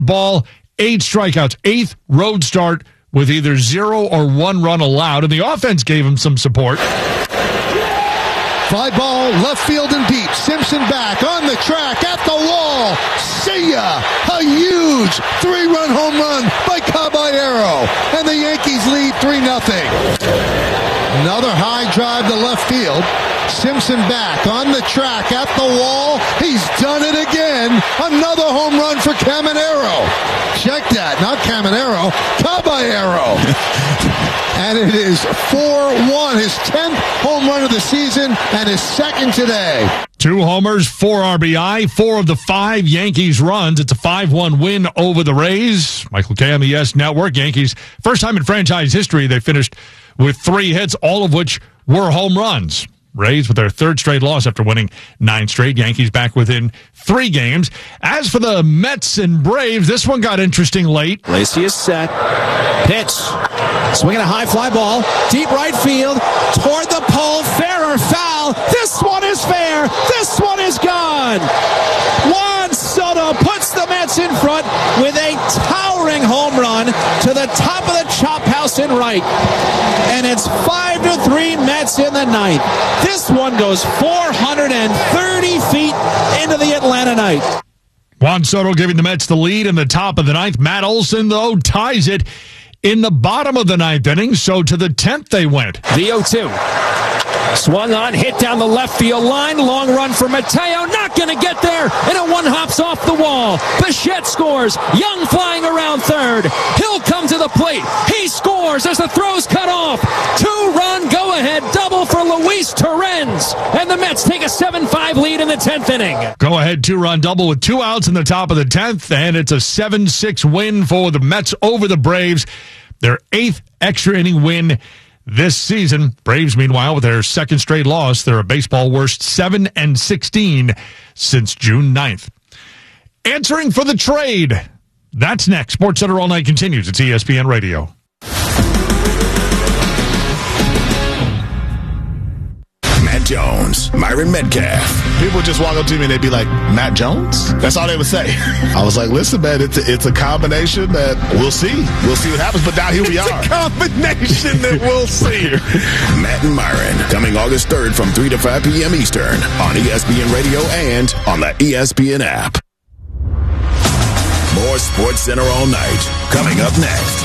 ball, 8 strikeouts, 8th road start with either 0 or 1 run allowed, and the offense gave him some support. Fly ball, left field and deep. Simpson back on the track, at the wall. See ya! A huge 3-run home run by Caballero. And the Yankees lead 3-0. Another high drive to left field. Simpson back on the track, at the wall. He's done it again. Another home run for Caminero. Check that, not Caminero, Caballero. And it is 4-1, his 10th home run of the season and his second today. 2 homers, 4 RBI, 4 of the 5 Yankees runs. It's a 5-1 win over the Rays. Michael Kay on the YES Network. Yankees, first time in franchise history, they finished with 3 hits, all of which were home runs. Rays with their 3rd straight loss after winning 9 straight. Yankees back within 3 games. As for the Mets and Braves, this one got interesting late. Lacy is set. Pitch. Swinging a high fly ball. Deep right field. Toward the pole. Fair or foul. This one is fair. This one is gone. Juan Soto puts the Mets in front with a towering home run to the top of the chop house in right. And it's 5-3 Mets in the 9th. This one goes 430 feet into the Atlanta night. Juan Soto giving the Mets the lead in the top of the 9th. Matt Olson, though, ties it in the bottom of the 9th inning, so to the 10th they went. The 0-2. Swung on, hit down the left field line. Long run for Mateo. Not going to get there. And a one hops off the wall. Bichette scores. Young flying around third. He'll come to the plate. He scores as the throw's cut off. 2-run go-ahead double for Luis Torrens. And the Mets take a 7-5 lead in the 10th inning. Go-ahead 2-run double with 2 outs in the top of the 10th. And it's a 7-6 win for the Mets over the Braves. Their 8th extra inning win this season. Braves, meanwhile, with their 2nd straight loss, they're a baseball worst 7-16 since June 9th. Answering for the trade. That's next. SportsCenter All Night continues. It's ESPN Radio. Matt Jones, Myron Metcalf. People would just walk up to me and they'd be like, Matt Jones? That's all they would say. I was like, listen, man, it's a combination that we'll see. We'll see what happens, but now here we are. It's a combination that we'll see. Matt and Myron, coming August 3rd from 3 to 5 p.m. Eastern on ESPN Radio and on the ESPN app. More SportsCenter All Night, coming up next.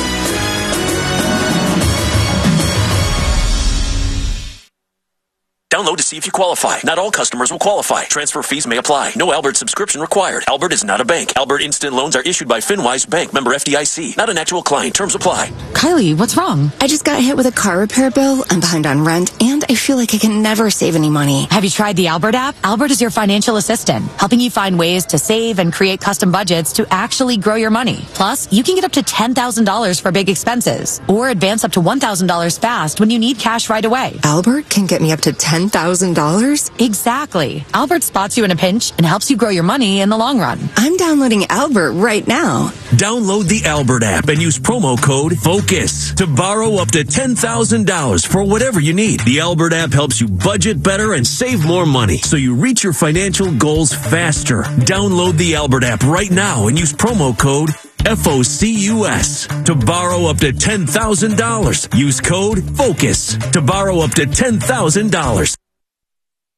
Download to see if you qualify. Not all customers will qualify. Transfer fees may apply. No Albert subscription required. Albert is not a bank. Albert Instant Loans are issued by FinWise Bank, member FDIC. Not an actual client. Terms apply. Kylie, what's wrong? I just got hit with a car repair bill. I'm behind on rent, and I feel like I can never save any money. Have you tried the Albert app? Albert is your financial assistant, helping you find ways to save and create custom budgets to actually grow your money. Plus, you can get up to $10,000 for big expenses, or advance up to $1,000 fast when you need cash right away. Albert can get me up to $10,000? Exactly. Albert spots you in a pinch and helps you grow your money in the long run. I'm downloading Albert right now. Download the Albert app and use promo code FOCUS to borrow up to $10,000 for whatever you need. The Albert app helps you budget better and save more money so you reach your financial goals faster. Download the Albert app right now and use promo code FOCUS to borrow up to $10,000. Use code FOCUS to borrow up to $10,000.